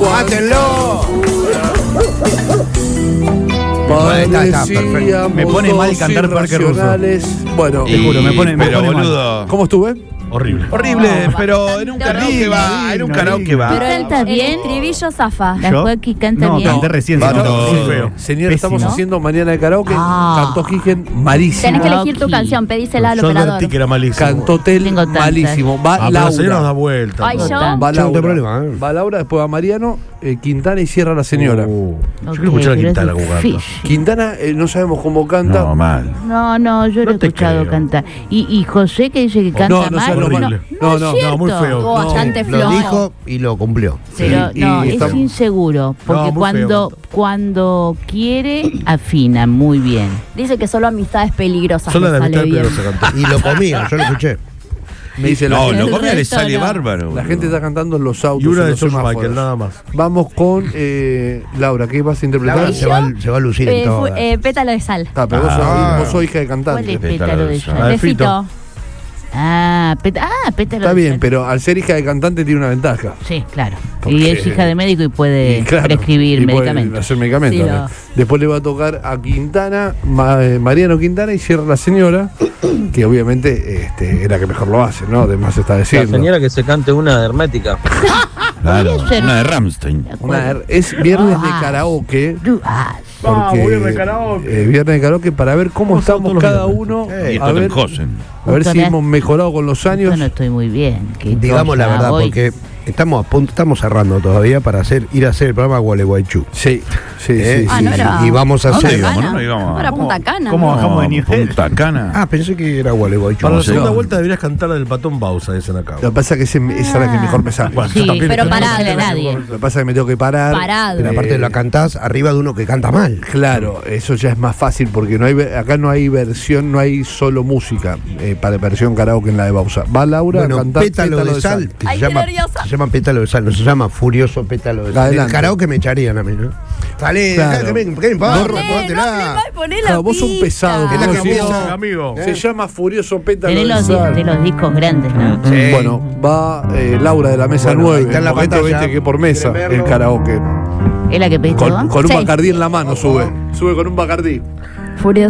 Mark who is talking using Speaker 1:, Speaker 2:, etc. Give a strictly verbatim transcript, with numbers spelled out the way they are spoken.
Speaker 1: ¡Mátenlo!
Speaker 2: Está, está, perfecto.
Speaker 3: Me pone mal cantar Parque Ruso.
Speaker 1: Bueno,
Speaker 3: te juro, me pone, me
Speaker 4: pero
Speaker 3: pone
Speaker 4: boludo.
Speaker 3: mal.
Speaker 1: ¿Cómo estuve?
Speaker 4: Horrible.
Speaker 3: Horrible,
Speaker 5: Oh,
Speaker 3: pero en un karaoke va, en un karaoke va.
Speaker 5: Pero el,
Speaker 6: ¿Canta
Speaker 5: el
Speaker 6: bien?
Speaker 5: estribillo zafa.
Speaker 6: La
Speaker 3: ¿Yo?
Speaker 6: Joaquín canta
Speaker 3: No,
Speaker 6: bien.
Speaker 3: canté recién.
Speaker 4: Va,
Speaker 3: sí,
Speaker 4: no,
Speaker 3: no,
Speaker 4: muy
Speaker 3: sí.
Speaker 4: feo.
Speaker 1: Señor, estamos
Speaker 3: Pésimo.
Speaker 1: haciendo mañana de karaoke.
Speaker 6: Ah.
Speaker 1: Cantó Higen malísimo.
Speaker 5: Tenés que elegir tu
Speaker 6: Rocky.
Speaker 5: canción, pedísela al
Speaker 4: Yo
Speaker 5: operador.
Speaker 4: advertí que era malísimo.
Speaker 1: Cantó Tel
Speaker 6: Tengo tantas.
Speaker 1: malísimo. Va
Speaker 4: Ah, pero la señora nos da
Speaker 1: Laura.
Speaker 4: vuelta.
Speaker 5: Ay,
Speaker 4: ¿no?
Speaker 5: yo.
Speaker 1: Va
Speaker 2: Yo no
Speaker 1: Laura.
Speaker 2: tengo problema, ¿eh?
Speaker 1: Va Laura, después va Mariano, eh, Quintana y cierra la señora.
Speaker 4: Uh, yo
Speaker 6: Ok,
Speaker 4: quiero escuchar a
Speaker 6: pero es
Speaker 4: Quintana jugando.
Speaker 6: difícil.
Speaker 1: Quintana eh, no sabemos cómo canta.
Speaker 4: No, mal.
Speaker 6: No, no, yo lo he
Speaker 4: No te
Speaker 6: escuchado
Speaker 4: creo.
Speaker 6: cantar. Y, y José que dice que canta
Speaker 1: No, no
Speaker 6: mal.
Speaker 1: sea lo
Speaker 6: no,
Speaker 4: horrible.
Speaker 1: No,
Speaker 6: no,
Speaker 1: no,
Speaker 6: es
Speaker 1: no,
Speaker 6: cierto.
Speaker 4: muy feo.
Speaker 5: Estuvo bastante
Speaker 2: Lo
Speaker 5: flojo.
Speaker 2: dijo y lo cumplió.
Speaker 6: Pero
Speaker 1: Sí,
Speaker 6: no,
Speaker 1: y
Speaker 6: es
Speaker 1: estamos-
Speaker 6: inseguro. Porque
Speaker 4: No, muy
Speaker 6: cuando,
Speaker 4: feo.
Speaker 6: cuando quiere, afina muy bien.
Speaker 5: Dice que solo amistades peligrosas
Speaker 4: Solo
Speaker 5: le
Speaker 4: la
Speaker 5: sale
Speaker 4: mitad
Speaker 5: bien.
Speaker 4: pero se cantó.
Speaker 2: Y lo comía, yo lo escuché.
Speaker 1: Me dice la
Speaker 4: No,
Speaker 1: gente.
Speaker 4: lo
Speaker 6: El
Speaker 4: comía le
Speaker 6: resto
Speaker 4: sale
Speaker 6: no.
Speaker 4: bárbaro.
Speaker 1: La gente está cantando en los autos.
Speaker 4: Y una
Speaker 1: en
Speaker 4: de
Speaker 1: los
Speaker 4: George
Speaker 1: semáforos.
Speaker 4: Michael, nada más.
Speaker 1: Vamos con eh, Laura, ¿qué vas a interpretar?
Speaker 2: Laura se va, se va a lucir en
Speaker 5: Eh, fu-
Speaker 2: todo.
Speaker 5: eh, pétalo de sal.
Speaker 1: Ah, pero vos,
Speaker 2: Ah.
Speaker 1: sos, vos sos hija de
Speaker 6: ¿Cuál
Speaker 1: cantante.
Speaker 6: es
Speaker 4: Pétalo
Speaker 6: pétalo
Speaker 4: de
Speaker 6: de
Speaker 4: sal.
Speaker 6: sal?
Speaker 4: Ah,
Speaker 5: De
Speaker 4: Fito.
Speaker 5: Fito.
Speaker 6: Ah, peta- ah, pétalo
Speaker 1: Está
Speaker 6: de
Speaker 1: bien,
Speaker 6: sal.
Speaker 1: pero al ser hija de cantante tiene una ventaja.
Speaker 6: Sí, claro.
Speaker 1: Porque-
Speaker 6: Y es hija de médico y puede
Speaker 1: Y claro,
Speaker 6: prescribir
Speaker 1: y puede
Speaker 6: medicamentos.
Speaker 1: hacer medicamentos.
Speaker 5: Sí,
Speaker 1: ¿no?
Speaker 5: no.
Speaker 1: Después le va a tocar a Quintana, Ma- eh, Mariano Quintana, y cierra la señora, que obviamente este, es la que mejor lo hace, ¿no? Además está
Speaker 7: La
Speaker 1: diciendo.
Speaker 7: señora que se cante una hermética.
Speaker 4: Claro,
Speaker 6: Podría ser.
Speaker 4: una de Rammstein.
Speaker 1: Una- es viernes de
Speaker 6: Ah.
Speaker 1: karaoke.
Speaker 6: Du- ah,
Speaker 1: Porque,
Speaker 4: viernes de karaoke.
Speaker 1: eh, viernes de karaoke para ver cómo
Speaker 4: ¿Cómo son
Speaker 1: estamos
Speaker 4: todos los
Speaker 1: cada
Speaker 4: viernes?
Speaker 1: uno.
Speaker 4: Y
Speaker 1: a ver,
Speaker 4: Tottenhausen.
Speaker 1: a ver si
Speaker 6: Justo
Speaker 1: hemos mejorado con los años.
Speaker 6: yo no estoy muy bien. que
Speaker 2: Digamos la
Speaker 6: cosa
Speaker 2: verdad,
Speaker 6: hoy.
Speaker 2: porque estamos a punto, estamos cerrando todavía para hacer ir a hacer el programa Gualeguaychú.
Speaker 1: Sí, sí,
Speaker 2: Eh,
Speaker 1: sí.
Speaker 5: Ah,
Speaker 1: sí,
Speaker 5: no
Speaker 1: sí.
Speaker 5: era-
Speaker 2: Y vamos a
Speaker 4: ¿A dónde
Speaker 2: hacer.
Speaker 4: íbamos?
Speaker 5: Cana.
Speaker 4: No íbamos.
Speaker 5: No era Punta Cana.
Speaker 3: ¿Cómo bajamos de nivel?
Speaker 4: Punta Cana.
Speaker 2: Ah, pensé que era Gualeguaychú.
Speaker 4: Para la
Speaker 2: No sé.
Speaker 4: segunda vuelta deberías cantar la del patón Bausa, dicen acá.
Speaker 1: Lo que pasa es que ese- esa es la que mejor me sale.
Speaker 4: Bueno,
Speaker 6: Sí,
Speaker 4: yo también
Speaker 5: pero
Speaker 4: canto.
Speaker 5: pará,
Speaker 6: no sale a nadie.
Speaker 1: Lo que pasa es que me tengo que parar.
Speaker 5: Parado.
Speaker 2: Pero aparte
Speaker 1: Eh,
Speaker 2: la cantás arriba de uno que canta mal.
Speaker 1: Claro, eso ya es más fácil porque no hay ve- acá no hay versión, no hay solo música eh, para versión karaoke en la de Bausa. Va Laura
Speaker 2: Bueno,
Speaker 1: a cantar
Speaker 2: pétalo, de sal, que
Speaker 5: Ay,
Speaker 2: se,
Speaker 5: qué
Speaker 2: llama,
Speaker 5: nerviosa.
Speaker 2: se llama pétalo de sal, no se llama furioso pétalo de sal.
Speaker 1: Adelante.
Speaker 2: El karaoke me echarían a mí, ¿no? Salí,
Speaker 1: Claro.
Speaker 2: dejá que me, ¿qué me importa?
Speaker 1: No,
Speaker 5: Poné,
Speaker 2: Póntela.
Speaker 5: no le va a poner la
Speaker 1: Claro, vos sos un
Speaker 5: pista.
Speaker 1: pesado,
Speaker 2: Es la
Speaker 1: como
Speaker 2: que
Speaker 1: decís,
Speaker 2: empieza,
Speaker 4: amigo.
Speaker 1: se llama Furioso Pétalo
Speaker 6: Tenés
Speaker 1: de
Speaker 6: los,
Speaker 1: Sal.
Speaker 6: de los discos grandes, ¿no?
Speaker 2: Sí.
Speaker 1: Bueno, va eh, Laura de la mesa
Speaker 2: Bueno, ahí
Speaker 1: nueve.
Speaker 2: está en la
Speaker 1: porque esto,
Speaker 2: pantalla.
Speaker 1: viste que por mesa
Speaker 2: ¿Quieren
Speaker 1: el
Speaker 2: verlo?
Speaker 1: karaoke.
Speaker 6: ¿Es la que pediste
Speaker 1: Con,
Speaker 6: vos?
Speaker 1: con un
Speaker 5: Sí.
Speaker 1: bacardí en la mano sube. Sube con un bacardí.
Speaker 5: Furioso.